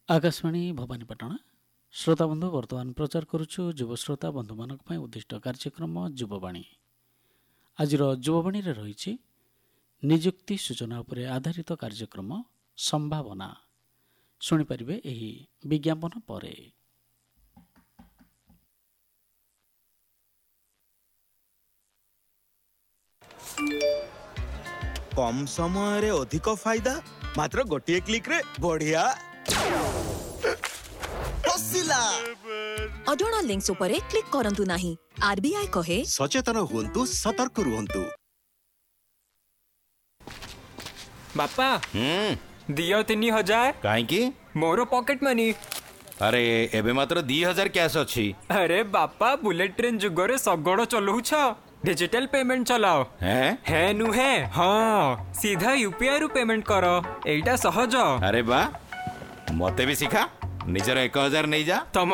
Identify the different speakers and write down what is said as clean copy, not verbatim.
Speaker 1: आकाशवाणी भवानीपाटना श्रोता बंधु वर्तमान प्रचार करुछु युव श्रोता बंधु मानक उद्दिष्ट कार्यक्रम युववाणी। आज युववाणी रही निजुक्ति सूचना उपरे आधारित कार्यक्रम संभावना शुणिपारे यही विज्ञापन परे।
Speaker 2: कम समय रे अधिक फायदा मात्र गोटिए क्लिक रे बढ़िया
Speaker 3: अजोड़ा लिंक्स उपरे क्लिक करंतु नाही। आरबीआई कहे
Speaker 4: सचेतन हुंतु सतर्क रुहंतु।
Speaker 5: बापा दियो 3000
Speaker 6: काहेकी
Speaker 5: मोर पॉकेट मनी।
Speaker 6: अरे एबे मात्र 2000 कैश अछि।
Speaker 5: अरे बापा बुलेट ट्रेन जुगरे सगड़ चलौछ डिजिटल पेमेंट चलाओ। है नुहे हाँ सीधा यूपीआई रु पेमेंट करो एटा सहज।
Speaker 6: अरे बा मते भी सिखा निजर 1000 नहीं जा।
Speaker 5: तम